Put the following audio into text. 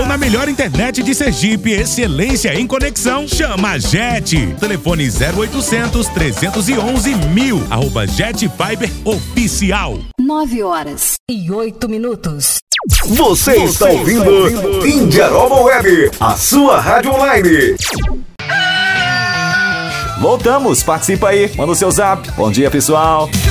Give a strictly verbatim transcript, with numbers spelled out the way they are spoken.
na melhor internet de Sergipe, excelência em conexão. Chama a Jet. Telefone zero oitocentos, trezentos e onze, mil. Arroba Jet Fiber Oficial. Nove horas e oito minutos. Você, Você está ouvindo, está ouvindo Indiaroma Web, a sua rádio online. Voltamos, participa aí, manda o seu zap. Bom dia, pessoal.